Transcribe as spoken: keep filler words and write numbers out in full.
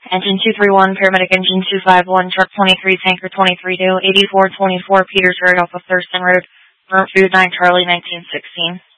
Engine two three one, paramedic engine two five one, truck twenty-three, tanker twenty-three two, eighty-four twenty-four, Petersburg off of Thurston Road, Burnt Food nine Charlie nineteen sixteen.